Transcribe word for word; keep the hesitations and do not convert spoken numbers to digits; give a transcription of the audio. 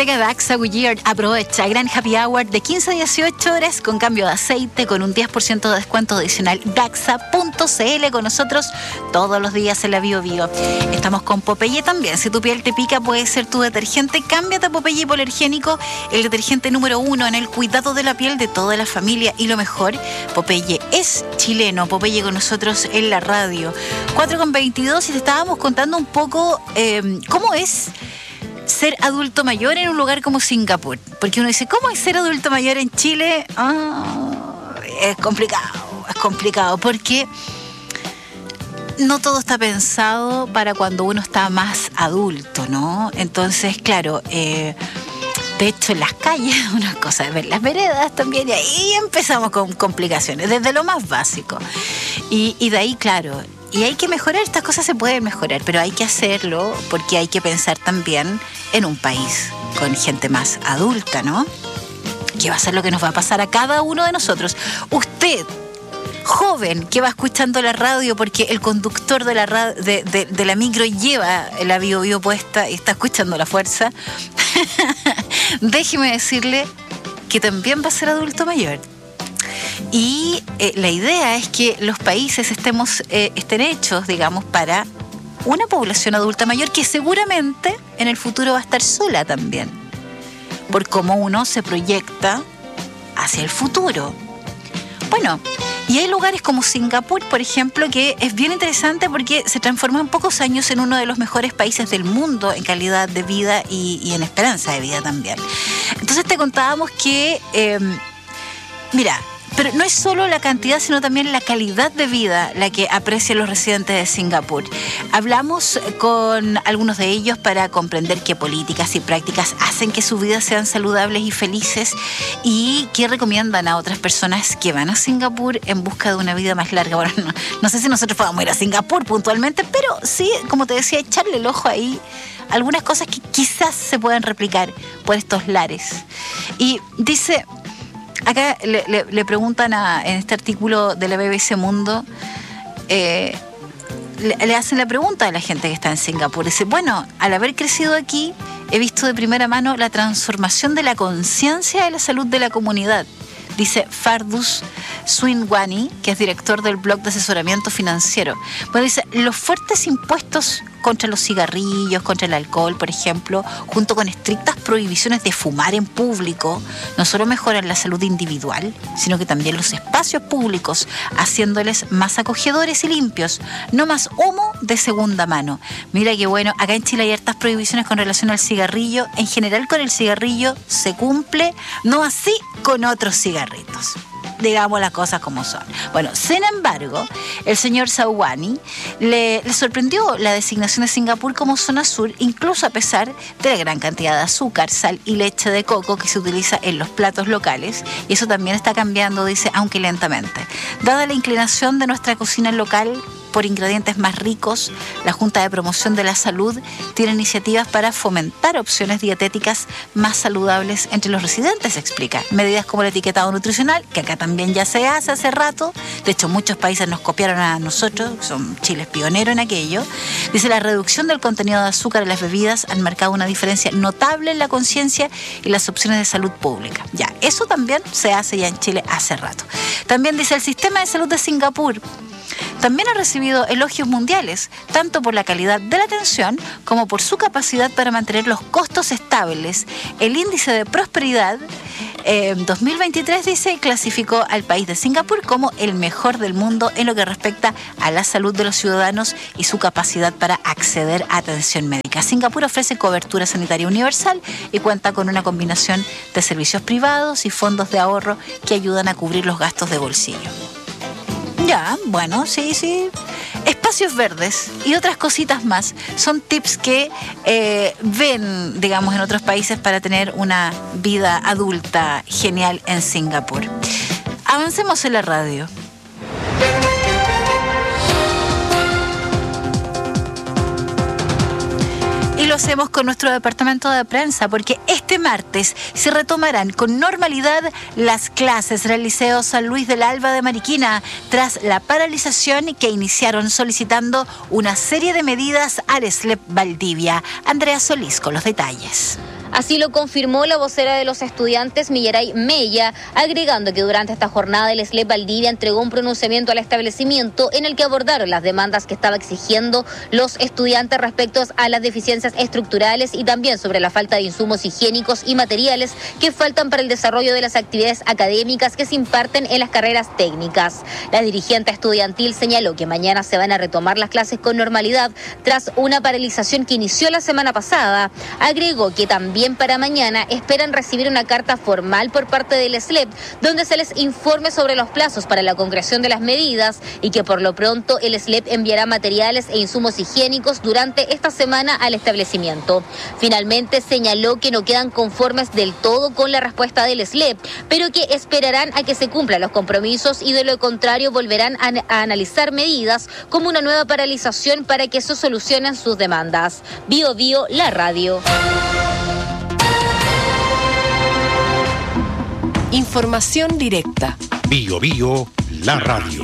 Discoteca Daxa Goodyear aprovecha gran happy hour de quince a dieciocho horas con cambio de aceite con un diez por ciento de descuento adicional. Daxa punto c l con nosotros todos los días en la Bio Bio. Estamos con Popeye también. Si tu piel te pica, puede ser tu detergente. Cámbiate a Popeye Hipoalergénico, el detergente número uno en el cuidado de la piel de toda la familia. Y lo mejor, Popeye es chileno. Popeye con nosotros en la radio. cuatro con veintidós, y te estábamos contando un poco eh, cómo es ser adulto mayor en un lugar como Singapur. Porque uno dice, ¿cómo es ser adulto mayor en Chile? Ah, es complicado, es complicado, porque no todo está pensado para cuando uno está más adulto, ¿no? Entonces, claro, eh, de hecho en las calles, una cosa es ver las veredas también, y ahí empezamos con complicaciones, desde lo más básico. Y, y de ahí, claro, y hay que mejorar, estas cosas se pueden mejorar, pero hay que hacerlo porque hay que pensar también en un país con gente más adulta, ¿no? Que va a ser lo que nos va a pasar a cada uno de nosotros. Usted, joven, que va escuchando la radio porque el conductor de la, radio, de, de, de la micro lleva la Bio Bio puesta y está escuchando La Fuerza, déjeme decirle que también va a ser adulto mayor. Y eh, la idea es que los países estemos, eh, estén hechos, digamos, para una población adulta mayor que seguramente en el futuro va a estar sola también, por cómo uno se proyecta hacia el futuro. Bueno, y hay lugares como Singapur, por ejemplo, que es bien interesante porque se transformó en pocos años en uno de los mejores países del mundo en calidad de vida y, y en esperanza de vida también. Entonces te contábamos que, eh, mira, pero no es solo la cantidad, sino también la calidad de vida la que aprecian los residentes de Singapur. Hablamos con algunos de ellos para comprender qué políticas y prácticas hacen que sus vidas sean saludables y felices, y qué recomiendan a otras personas que van a Singapur en busca de una vida más larga. Bueno, no, no sé si nosotros podamos ir a Singapur puntualmente, pero sí, como te decía, echarle el ojo ahí algunas cosas que quizás se puedan replicar por estos lares. Y dice... Acá le, le, le preguntan a, en este artículo de la B B C Mundo, eh, le, le hacen la pregunta a la gente que está en Singapur. Dice, bueno, al haber crecido aquí, he visto de primera mano la transformación de la conciencia de la salud de la comunidad. Dice Fardus Swinwani, que es director del blog de asesoramiento financiero. Bueno, dice, los fuertes impuestos contra los cigarrillos, contra el alcohol, por ejemplo, junto con estrictas prohibiciones de fumar en público, no solo mejoran la salud individual, sino que también los espacios públicos, haciéndoles más acogedores y limpios, no más humo de segunda mano. Mira qué bueno, acá en Chile hay hartas prohibiciones con relación al cigarrillo. En general con el cigarrillo se cumple, no así con otros cigarritos. Digamos las cosas como son. Bueno, sin embargo, el señor Sawani le, le sorprendió la designación de Singapur como zona sur, incluso a pesar de la gran cantidad de azúcar, sal y leche de coco que se utiliza en los platos locales. Y eso también está cambiando, dice, aunque lentamente. Dada la inclinación de nuestra cocina local por ingredientes más ricos, la Junta de Promoción de la Salud tiene iniciativas para fomentar opciones dietéticas más saludables entre los residentes, explica. Medidas como el etiquetado nutricional, que acá también ya se hace hace rato, de hecho muchos países nos copiaron a nosotros, son Chile es pionero en aquello. Dice, la reducción del contenido de azúcar en las bebidas han marcado una diferencia notable en la conciencia y las opciones de salud pública. Ya, eso también se hace ya en Chile hace rato. También dice, el sistema de salud de Singapur también ha recibido elogios mundiales, tanto por la calidad de la atención como por su capacidad para mantener los costos estables. El índice de prosperidad eh, dos mil veintitrés, dice, clasificó al país de Singapur como el mejor del mundo en lo que respecta a la salud de los ciudadanos y su capacidad para acceder a atención médica. Singapur ofrece cobertura sanitaria universal y cuenta con una combinación de servicios privados y fondos de ahorro que ayudan a cubrir los gastos de bolsillo. Ya, bueno, sí, sí. Espacios verdes y otras cositas más son tips que eh, ven, digamos, en otros países para tener una vida adulta genial en Singapur. Avancemos en la radio. Y lo hacemos con nuestro departamento de prensa, porque este martes se retomarán con normalidad las clases en el Liceo San Luis del Alba de Mariquina, tras la paralización que iniciaron solicitando una serie de medidas al S L E P Valdivia. Andrea Solís con los detalles. Así lo confirmó la vocera de los estudiantes, Millaray Mella, agregando que durante esta jornada el S L E P Valdivia entregó un pronunciamiento al establecimiento en el que abordaron las demandas que estaba exigiendo los estudiantes respecto a las deficiencias estructurales y también sobre la falta de insumos higiénicos y materiales que faltan para el desarrollo de las actividades académicas que se imparten en las carreras técnicas. La dirigente estudiantil señaló que mañana se van a retomar las clases con normalidad tras una paralización que inició la semana pasada. Agregó que también para mañana esperan recibir una carta formal por parte del S L E P donde se les informe sobre los plazos para la concreción de las medidas y que por lo pronto el S L E P enviará materiales e insumos higiénicos durante esta semana al establecimiento. Finalmente señaló que no quedan conformes del todo con la respuesta del S L E P, pero que esperarán a que se cumplan los compromisos y de lo contrario volverán a, a analizar medidas como una nueva paralización para que se solucionen sus demandas. Bio Bio, la radio. Información directa. Bio Bio, la radio.